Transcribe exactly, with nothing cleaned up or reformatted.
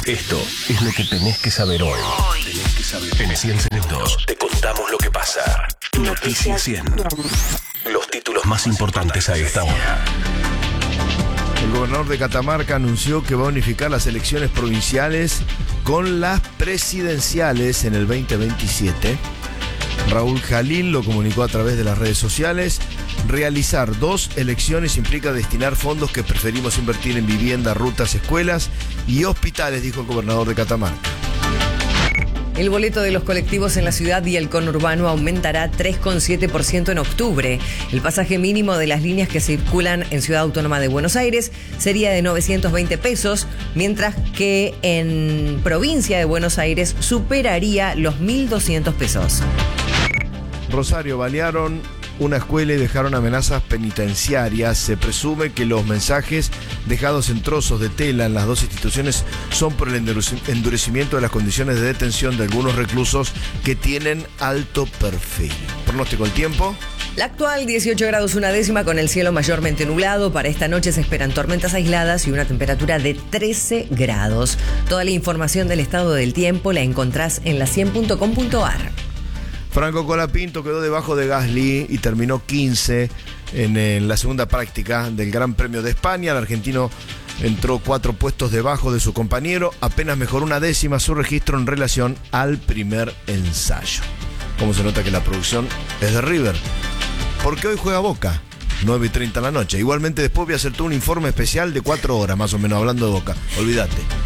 Esto es lo que tenés que saber hoy. Tenés que saber. En cien segundos te contamos lo que pasa. Noticias cien. Los títulos más importantes a esta hora. El gobernador de Catamarca anunció que va a unificar las elecciones provinciales con las presidenciales en el veinte veintisiete. Raúl Jalil lo comunicó a través de las redes sociales. Realizar dos elecciones implica destinar fondos que preferimos invertir en vivienda, rutas, escuelas y hospitales, dijo el gobernador de Catamarca. El boleto de los colectivos en la ciudad y el conurbano aumentará tres coma siete por ciento en octubre. El pasaje mínimo de las líneas que circulan en Ciudad Autónoma de Buenos Aires sería de novecientos veinte pesos, mientras que en provincia de Buenos Aires superaría los mil doscientos pesos. Rosario, balearon una escuela y dejaron amenazas penitenciarias. Se presume que los mensajes dejados en trozos de tela en las dos instituciones son por el endurecimiento de las condiciones de detención de algunos reclusos que tienen alto perfil. Pronóstico del tiempo. La actual dieciocho grados una décima con el cielo mayormente nublado. Para esta noche se esperan tormentas aisladas y una temperatura de trece grados. Toda la información del estado del tiempo la encontrás en la cien punto com punto ar. Franco Colapinto quedó debajo de Gasly y terminó quince en, en la segunda práctica del Gran Premio de España. El argentino entró cuatro puestos debajo de su compañero, apenas mejoró una décima su registro en relación al primer ensayo. Como se nota que la producción es de River, porque hoy juega Boca, nueve y treinta de la noche. Igualmente después voy a hacer todo un informe especial de cuatro horas más o menos hablando de Boca, olvídate.